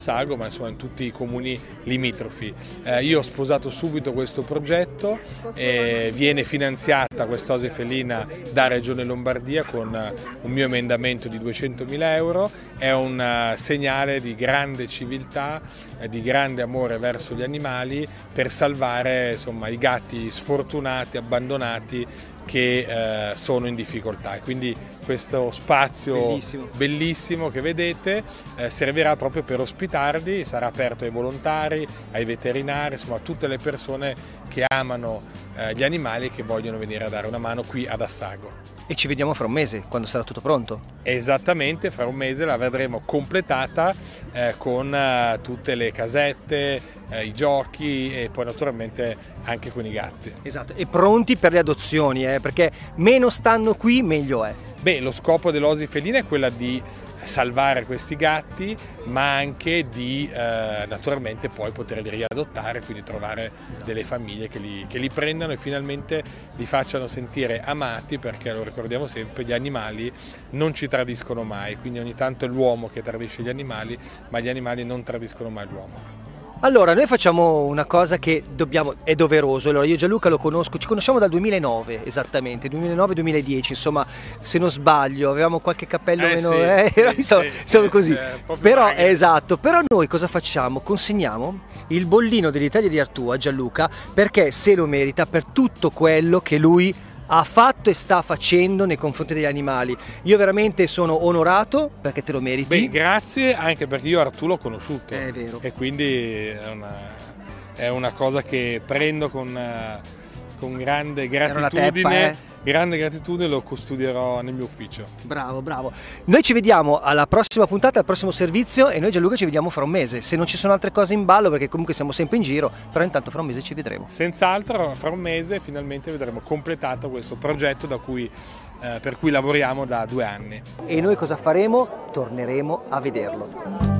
Sago, ma insomma in tutti i comuni limitrofi. Io ho sposato subito questo progetto, viene finanziata questa ose felina da Regione Lombardia con un mio emendamento di 200.000 euro, è un segnale di grande civiltà, di grande amore verso gli animali per salvare insomma, i gatti sfortunati, abbandonati che sono in difficoltà. E quindi questo spazio bellissimo che vedete servirà proprio per ospitarli, sarà aperto ai volontari, ai veterinari, insomma a tutte le persone che amano gli animali e che vogliono venire a dare una mano qui ad Assago. E ci vediamo fra un mese, quando sarà tutto pronto? Esattamente, fra un mese la vedremo completata con tutte le casette, i giochi e poi naturalmente anche con i gatti. Esatto, e pronti per le adozioni, perché meno stanno qui meglio è. Beh, lo scopo dell'oasi felina è quella di salvare questi gatti, ma anche di naturalmente poi poterli riadottare, quindi trovare delle famiglie che li prendano e finalmente li facciano sentire amati, perché lo ricordiamo sempre, gli animali non ci tradiscono mai, quindi ogni tanto è l'uomo che tradisce gli animali, ma gli animali non tradiscono mai l'uomo. Allora, noi facciamo una cosa che è doveroso. Allora, io e Gianluca lo conosco, ci conosciamo dal 2009 esattamente, 2009-2010, insomma, se non sbaglio, avevamo qualche cappello meno, siamo così. Però, esatto, però noi cosa facciamo? Consegniamo il bollino dell'Italia di Artù a Gianluca perché se lo merita per tutto quello che lui ha fatto e sta facendo nei confronti degli animali. Io veramente sono onorato perché te lo meriti. Beh, grazie, anche perché io Artù l'ho conosciuto. È vero. E quindi è una cosa che prendo con grande gratitudine. Grande gratitudine, lo custodierò nel mio ufficio. Bravo, bravo. Noi ci vediamo alla prossima puntata, al prossimo servizio e noi Gianluca ci vediamo fra un mese. Se non ci sono altre cose in ballo, perché comunque siamo sempre in giro, però intanto fra un mese ci vedremo. Senz'altro fra un mese finalmente vedremo completato questo progetto per cui lavoriamo da 2 anni. E noi cosa faremo? Torneremo a vederlo.